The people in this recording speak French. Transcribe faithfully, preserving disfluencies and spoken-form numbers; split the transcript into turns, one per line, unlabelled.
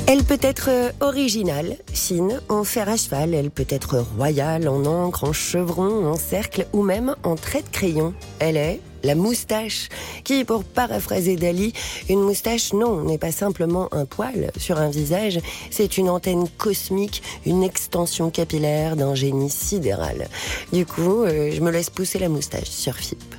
Elle peut être originale, fine, en fer à cheval. Elle peut être royale, en encre, en chevron, en cercle ou même en trait de crayon. Elle est la moustache, qui, pour paraphraser Dali, une moustache, non, n'est pas simplement un poil sur un visage, c'est une antenne cosmique, une extension capillaire d'un génie sidéral. Du coup, euh, je me laisse pousser la moustache sur F I P.